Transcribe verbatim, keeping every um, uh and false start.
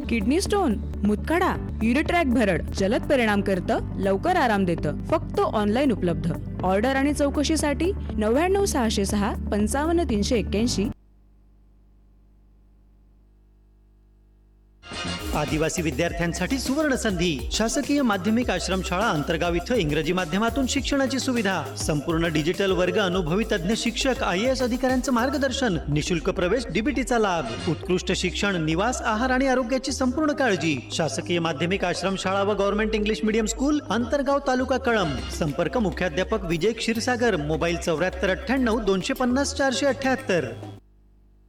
Kidney stone, मुतखडा, युरिट्रॅक भरड जलद परिणाम करतं, लवकर आराम देतं. फक्त ऑनलाईन उपलब्ध. ऑर्डर आणि चौकशीसाठी नव्याण्णव सहाशे सहा पंचावन्न तीनशे एक्क्याऐंशी. आदिवासी विद्यार्थ्यांसाठी सुवर्ण संधी. शासकीय माध्यमिक आश्रमशाळा अंतर्गाव इथं इंग्रजी माध्यमातून शिक्षणाची सुविधा. संपूर्ण डिजिटल वर्ग, अनुभवी तज्ञ शिक्षक, आय ए एस अधिकाऱ्यांचं मार्गदर्शन, निशुल्क प्रवेश, डीबीटीचा लाभ, उत्कृष्ट शिक्षण, निवास, आहार आणि आरोग्याची संपूर्ण काळजी. शासकीय माध्यमिक आश्रमशाळा व government English medium school, अंतर्गाव, taluka Kalamb. संपर्क मुख्याध्यापक विजय क्षीरसागर. मोबाईल चौऱ्याहत्तर अठ्ठ्याण्णव दोनशे पन्नास चारशे अठ्ठ्याहत्तर.